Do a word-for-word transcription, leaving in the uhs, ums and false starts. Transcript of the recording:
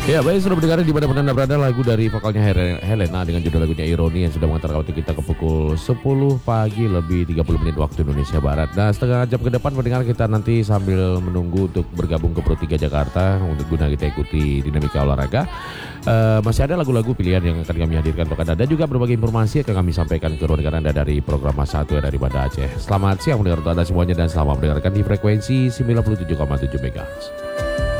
Ya baik, sudah mendengar di mana-mana Anda berada lagu dari vokalnya Hel- Helena dengan judul lagunya Ironi yang sudah mengantar waktu kita ke pukul sepuluh pagi lebih tiga puluh menit waktu Indonesia Barat. Nah setengah jam ke depan mendengar kita nanti sambil menunggu untuk bergabung ke Pro tiga Jakarta untuk guna kita ikuti dinamika olahraga. Uh, masih ada lagu-lagu pilihan yang akan kami hadirkan untuk Anda dan juga berbagai informasi yang akan kami sampaikan ke ruang Anda dari program Mas satu dari Banda Aceh. Selamat siang mendengar untuk Anda semuanya dan selamat mendengarkan di frekuensi sembilan puluh tujuh koma tujuh MHz.